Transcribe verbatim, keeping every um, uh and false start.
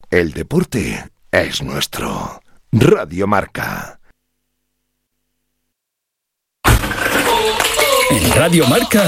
El deporte es nuestro. Radio Marca. En Radio Marca,